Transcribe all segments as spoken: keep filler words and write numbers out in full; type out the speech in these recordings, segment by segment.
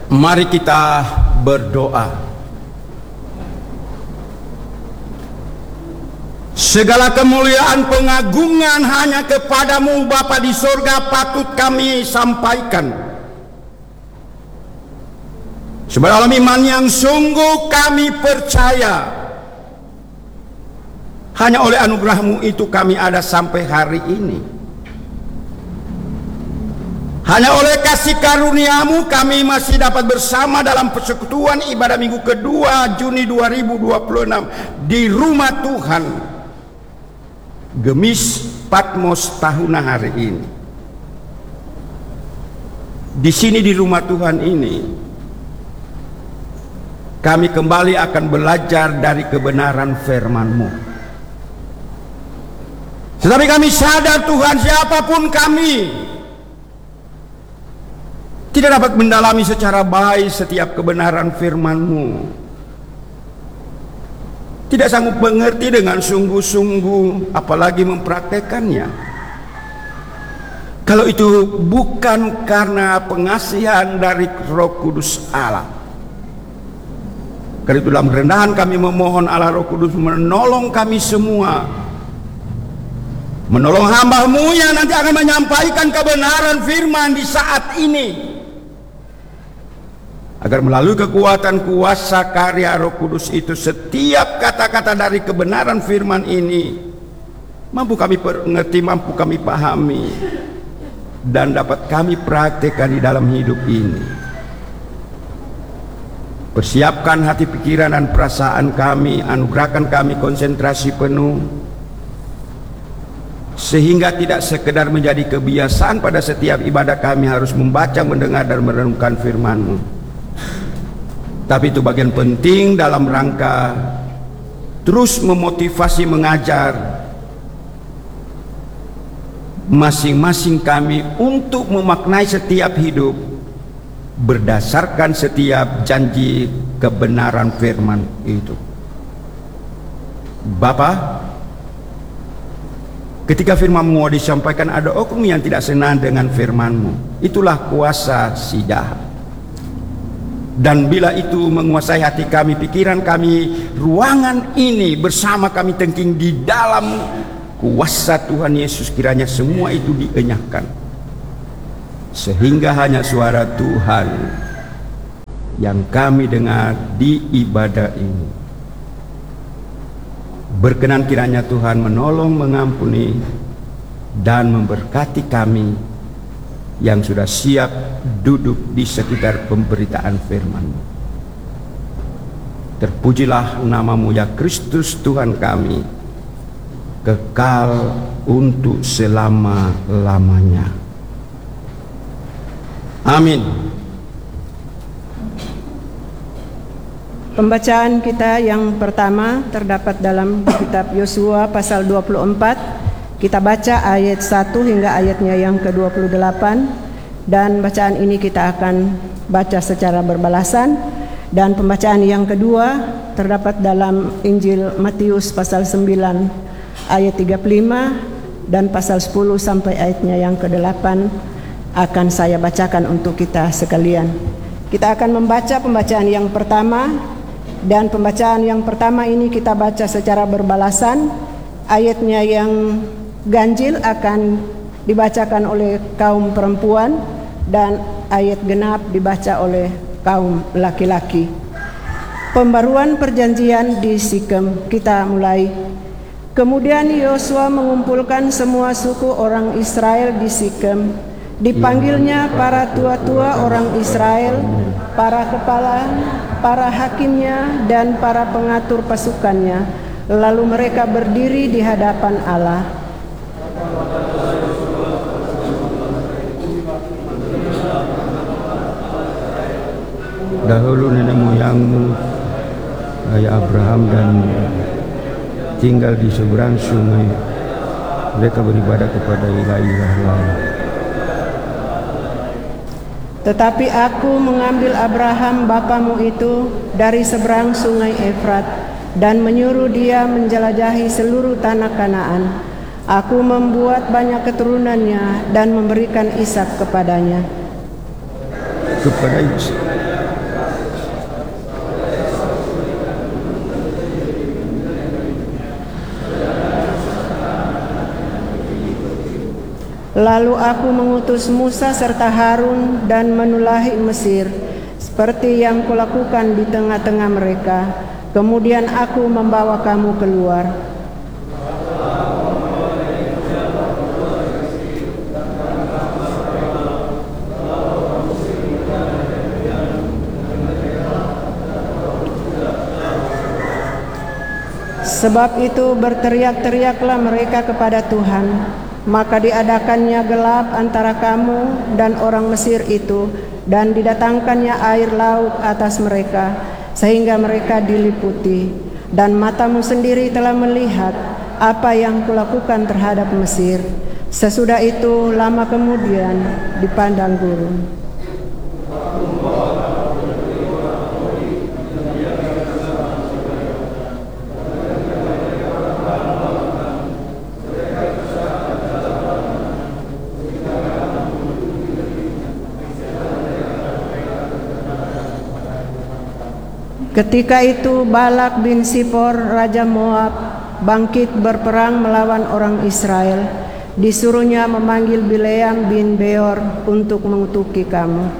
Mari kita berdoa. Segala kemuliaan pengagungan hanya kepadamu Bapa di surga patut kami sampaikan. Sebab dalam iman yang sungguh kami percaya, hanya oleh anugerah-Mu itu kami ada sampai hari ini. Hanya oleh kasih karunia-Mu kami masih dapat bersama dalam persekutuan ibadah minggu kedua Juni dua ribu dua puluh enam di rumah Tuhan, Gemis Patmos Tahuna hari ini. Di sini di rumah Tuhan ini kami kembali akan belajar dari kebenaran firman-Mu. Tetapi kami sadar Tuhan, siapapun kami tidak dapat mendalami secara baik setiap kebenaran firman-Mu, tidak sanggup mengerti dengan sungguh-sungguh, apalagi mempraktekannya. Kalau itu bukan karena pengasihan dari Roh Kudus Allah. Karena itu dalam kerendahan kami memohon Allah Roh Kudus menolong kami semua, menolong hamba-Mu yang nanti akan menyampaikan kebenaran firman di saat ini, agar melalui kekuatan kuasa karya Roh Kudus itu setiap kata-kata dari kebenaran firman ini mampu kami mengerti, mampu kami pahami, dan dapat kami praktekkan di dalam hidup ini. Persiapkan hati, pikiran, dan perasaan kami, anugerahkan kami konsentrasi penuh, sehingga tidak sekedar menjadi kebiasaan pada setiap ibadah kami harus membaca, mendengar, dan merenungkan firman-Mu. Tapi itu bagian penting dalam rangka terus memotivasi mengajar masing-masing kami untuk memaknai setiap hidup berdasarkan setiap janji kebenaran firman itu. Bapa, ketika firman-Mu disampaikan ada oknum yang tidak senang dengan firman-Mu, itulah kuasa si jahat. Dan bila itu menguasai hati kami, pikiran kami, ruangan ini bersama kami tengking di dalam kuasa Tuhan Yesus, kiranya semua itu dienyahkan, sehingga hanya suara Tuhan yang kami dengar di ibadah ini. Berkenan kiranya Tuhan menolong, mengampuni, dan memberkati kami yang sudah siap duduk di sekitar pemberitaan firman-Mu. Terpujilah nama-Mu ya Kristus Tuhan kami, kekal untuk selama-lamanya. Amin. Pembacaan kita yang pertama terdapat dalam kitab Yosua pasal dua puluh empat. Kita baca ayat satu hingga ayatnya yang ke dua puluh delapan, dan bacaan ini kita akan baca secara berbalasan. Dan pembacaan yang kedua terdapat dalam Injil Matius pasal sembilan ayat tiga puluh lima dan pasal sepuluh sampai ayatnya yang ke delapan akan saya bacakan untuk kita sekalian. Kita akan membaca pembacaan yang pertama, dan pembacaan yang pertama ini kita baca secara berbalasan. Ayatnya yang ganjil akan dibacakan oleh kaum perempuan dan ayat genap dibaca oleh kaum laki-laki. Pembaruan perjanjian di Sikem, kita mulai. Kemudian Yosua mengumpulkan semua suku orang Israel di Sikem. Dipanggilnya para tua-tua orang Israel, para kepala, para hakimnya, dan para pengatur pasukannya. Lalu mereka berdiri di hadapan Allah. Dahulu nenek moyangmu, ayah Abraham, dan tinggal di seberang sungai. Mereka beribadah kepada ilah-ilah lain. Tetapi aku mengambil Abraham bapamu itu dari seberang sungai Efrat dan menyuruh dia menjelajahi seluruh tanah Kanaan. Aku membuat banyak keturunannya dan memberikan Ishak kepadanya. Kepada Ishak. Lalu aku mengutus Musa serta Harun dan menulahi Mesir, seperti yang kulakukan di tengah-tengah mereka. Kemudian aku membawa kamu keluar. Sebab itu berteriak-teriaklah mereka kepada Tuhan, maka diadakannya gelap antara kamu dan orang Mesir itu, dan didatangkannya air laut atas mereka, sehingga mereka diliputi. Dan matamu sendiri telah melihat apa yang kulakukan terhadap Mesir. Sesudah itu lama kemudian di padang gurun. Ketika itu Balak bin Sipor, Raja Moab, bangkit berperang melawan orang Israel. Disuruhnya memanggil Bileam bin Beor untuk mengutuki kamu.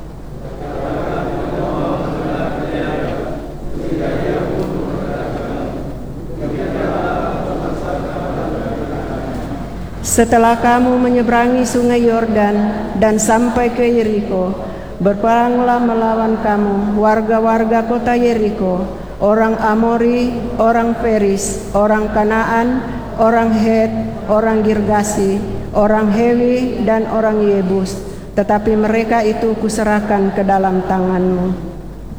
Setelah kamu menyeberangi sungai Yordan dan sampai ke Yeriko, berperanglah melawan kamu warga-warga kota Yeriko, orang Amori, orang Feris, orang Kanaan, orang Het, orang Girgasi, orang Hewi, dan orang Yebus. Tetapi mereka itu kuserahkan ke dalam tanganmu.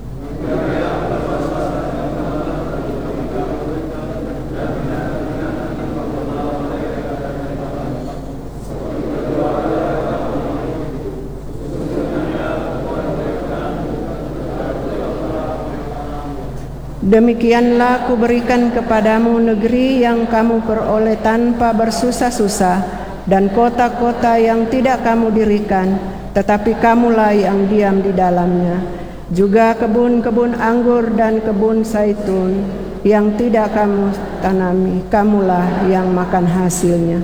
Demikianlah kuberikan kepadamu negeri yang kamu peroleh tanpa bersusah-susah, dan kota-kota yang tidak kamu dirikan, tetapi kamulah yang diam di dalamnya. Juga kebun-kebun anggur dan kebun zaitun yang tidak kamu tanami, kamulah yang makan hasilnya.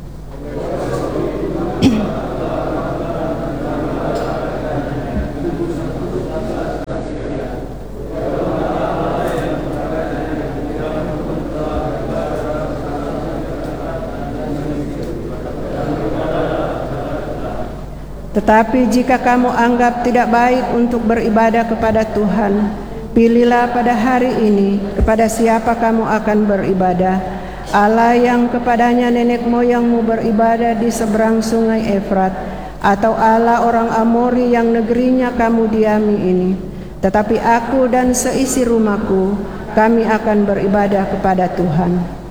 Tetapi jika kamu anggap tidak baik untuk beribadah kepada Tuhan, pilihlah pada hari ini kepada siapa kamu akan beribadah. Allah yang kepadanya nenek moyangmu beribadah di seberang sungai Efrat, atau Allah orang Amori yang negerinya kamu diami ini. Tetapi aku dan seisi rumahku, kami akan beribadah kepada Tuhan.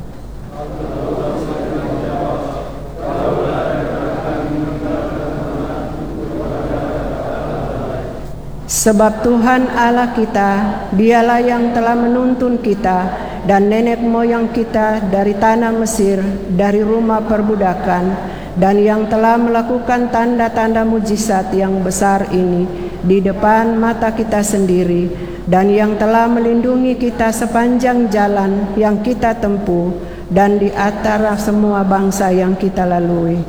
Sebab Tuhan Allah kita, dialah yang telah menuntun kita dan nenek moyang kita dari tanah Mesir, dari rumah perbudakan, dan yang telah melakukan tanda-tanda mujizat yang besar ini di depan mata kita sendiri, dan yang telah melindungi kita sepanjang jalan yang kita tempuh dan di antara semua bangsa yang kita lalui.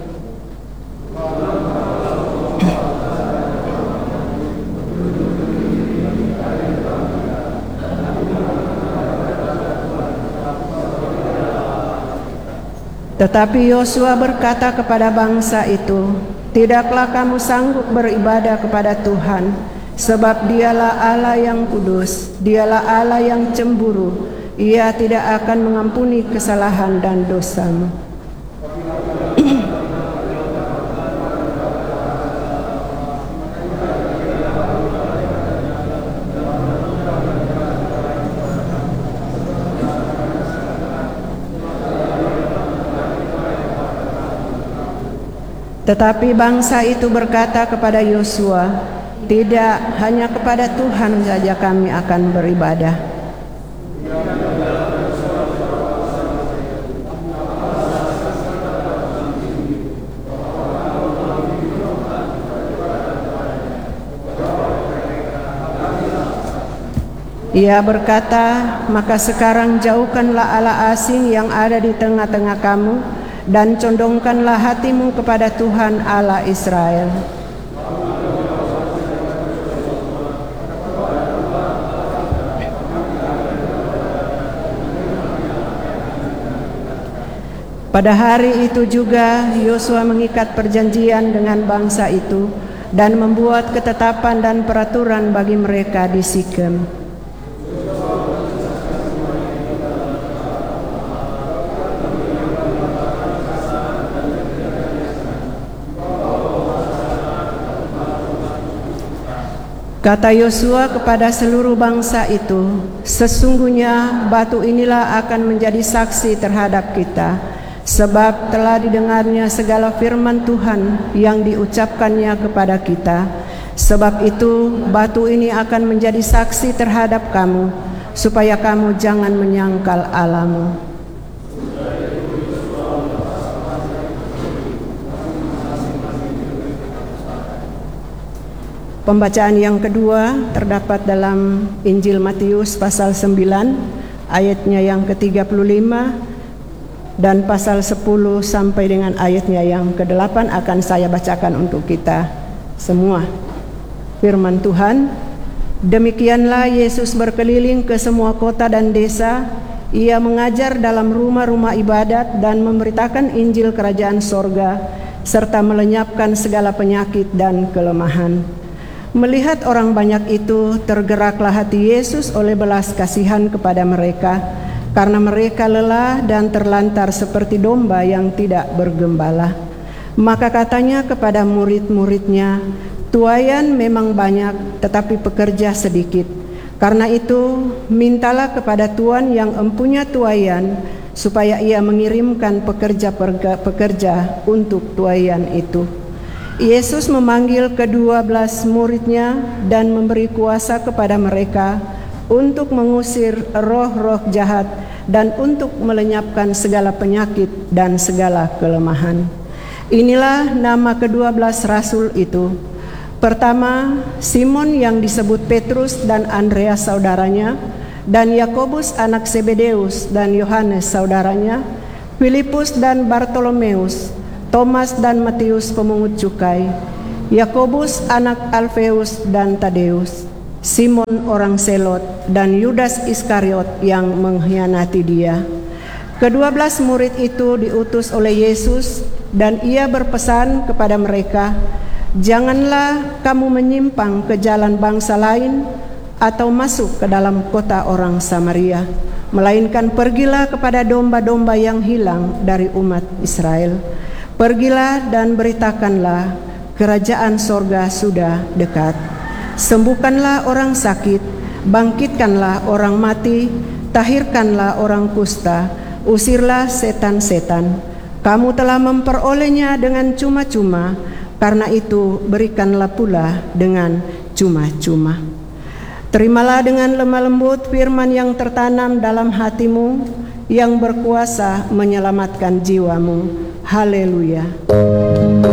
Tetapi Yosua berkata kepada bangsa itu, "Tidaklah kamu sanggup beribadah kepada Tuhan, sebab dialah Allah yang kudus, dialah Allah yang cemburu, ia tidak akan mengampuni kesalahan dan dosamu." Tetapi bangsa itu berkata kepada Yosua, "Tidak, hanya kepada Tuhan saja kami akan beribadah." Ia berkata, "Maka sekarang jauhkanlah Allah asing yang ada di tengah-tengah kamu, dan condongkanlah hatimu kepada Tuhan Allah Israel. Pada hari itu juga Yosua mengikat perjanjian dengan bangsa itu dan membuat ketetapan dan peraturan bagi mereka di Sikem. Kata Yosua kepada seluruh bangsa itu, sesungguhnya batu inilah akan menjadi saksi terhadap kita, sebab telah didengarnya segala firman Tuhan yang diucapkannya kepada kita. Sebab itu batu ini akan menjadi saksi terhadap kamu, supaya kamu jangan menyangkal Allahmu. Pembacaan yang kedua terdapat dalam Injil Matius pasal sembilan ayatnya yang ke tiga puluh lima dan pasal sepuluh sampai dengan ayatnya yang ke delapan akan saya bacakan untuk kita semua. Firman Tuhan, demikianlah Yesus berkeliling ke semua kota dan desa. Ia mengajar dalam rumah-rumah ibadat dan memberitakan Injil kerajaan sorga, serta melenyapkan segala penyakit dan kelemahan. Melihat orang banyak itu, tergeraklah hati Yesus oleh belas kasihan kepada mereka, karena mereka lelah dan terlantar seperti domba yang tidak bergembala. Maka katanya kepada murid-muridnya, tuaian memang banyak, tetapi pekerja sedikit. Karena itu, mintalah kepada Tuan yang empunya tuaian, supaya ia mengirimkan pekerja-pekerja untuk tuaian itu. Yesus memanggil kedua belas muridnya dan memberi kuasa kepada mereka untuk mengusir roh-roh jahat dan untuk melenyapkan segala penyakit dan segala kelemahan. Inilah nama kedua belas rasul itu. Pertama, Simon yang disebut Petrus dan Andreas saudaranya, dan Yakobus anak Zebedeus dan Yohanes saudaranya, Filipus dan Bartolomeus, Thomas dan Matius pemungut cukai, Yakobus anak Alfeus dan Tadeus, Simon orang Selot, dan Yudas Iskariot yang mengkhianati dia. Kedua belas murid itu diutus oleh Yesus, dan ia berpesan kepada mereka, janganlah kamu menyimpang ke jalan bangsa lain atau masuk ke dalam kota orang Samaria, melainkan pergilah kepada domba-domba yang hilang dari umat Israel. Pergilah dan beritakanlah, kerajaan sorga sudah dekat. Sembuhkanlah orang sakit, bangkitkanlah orang mati, tahirkanlah orang kusta, usirlah setan-setan. Kamu telah memperolehnya dengan cuma-cuma, karena itu berikanlah pula dengan cuma-cuma. Terimalah dengan lemah lembut firman yang tertanam dalam hatimu, yang berkuasa menyelamatkan jiwamu. Haleluya.